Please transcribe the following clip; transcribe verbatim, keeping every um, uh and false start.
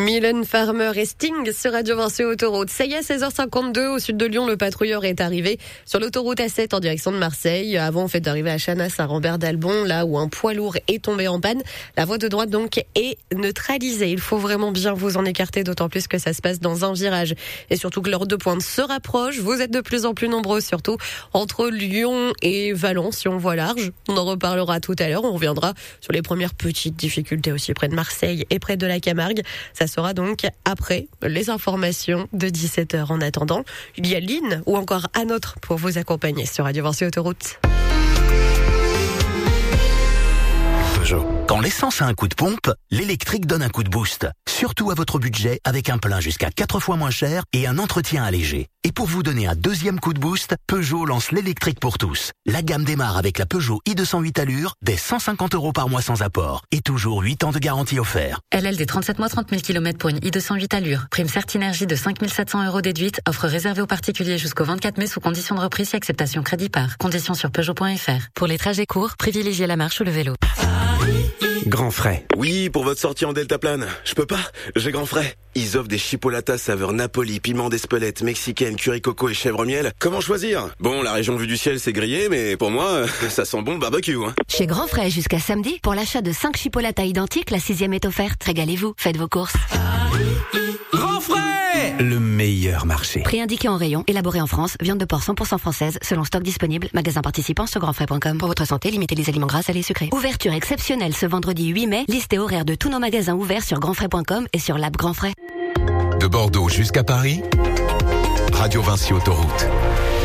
Mylène Farmer et Sting sur Radio Vinci Autoroute. Ça y est, seize heures cinquante-deux, au sud de Lyon, le patrouilleur est arrivé sur l'autoroute A sept en direction de Marseille. Avant, en fait, d'arriver à Chanas, à Rambert d'Albon, là où un poids lourd est tombé en panne. La voie de droite, donc, est neutralisée. Il faut vraiment bien vous en écarter, d'autant plus que ça se passe dans un virage. Et surtout que l'heure de pointe se rapproche. Vous êtes de plus en plus nombreux, surtout entre Lyon et Valence, si on voit large. On en reparlera tout à l'heure. On reviendra sur les premières petites difficultés aussi près de Marseille et près de la Camargue. Ça sera donc après les informations de dix-sept heures. En attendant, il y a Lynn ou encore un autre pour vous accompagner sur Radio Vinci Autoroute. Peugeot. Quand l'essence a un coup de pompe, l'électrique donne un coup de boost. Surtout à votre budget, avec un plein jusqu'à quatre fois moins cher et un entretien allégé. Et pour vous donner un deuxième coup de boost, Peugeot lance l'électrique pour tous. La gamme démarre avec la Peugeot i deux cent huit allures, dès cent cinquante euros par mois sans apport. Et toujours huit ans de garantie offert. L L D trente-sept mois, trente mille kilomètres pour une i deux cent huit allures. Prime Certinergie de cinq mille sept cents euros déduite. Offre réservée aux particuliers jusqu'au vingt-quatre mai sous condition de reprise et acceptation crédit par. Conditions sur Peugeot point F R. Pour les trajets courts, privilégiez la marche ou le vélo. Grand Frais. Oui, pour votre sortie en deltaplane. Je peux pas, j'ai Grand Frais. Ils offrent des chipolatas saveur Napoli, piment d'Espelette, mexicaine, curry coco et chèvre miel. Comment choisir? Bon, la région vue du ciel c'est grillé, mais pour moi, ça sent bon le barbecue. Hein. Chez Grand Frais jusqu'à samedi, pour l'achat de cinq chipolatas identiques, la sixième est offerte. Régalez-vous, faites vos courses. Grand Frais, le meilleur marché. Prix indiqué en rayon, élaboré en France, viande de porc cent pour cent française, selon stock disponible, magasin participant sur grand frais point com. Pour votre santé, limitez les aliments gras, salés et sucrés. Ouverture exceptionnelle ce vendredi huit mai, liste et horaire de tous nos magasins ouverts sur grand frais point com et sur l'app Grand Frais. De Bordeaux jusqu'à Paris, Radio Vinci Autoroute.